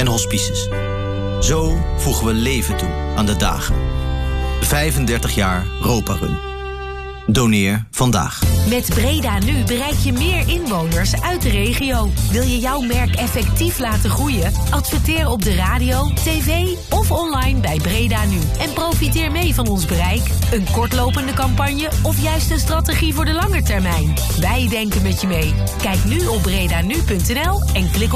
en hospices. Zo voegen we leven toe aan de dagen. 35 jaar Roparun. Doneer vandaag. Met Breda Nu bereik je meer inwoners uit de regio. Wil je jouw merk effectief laten groeien? Adverteer op de radio, tv of online bij Breda Nu. En profiteer mee van ons bereik. Een kortlopende campagne of juist een strategie voor de lange termijn. Wij denken met je mee. Kijk nu op bredanu.nl en klik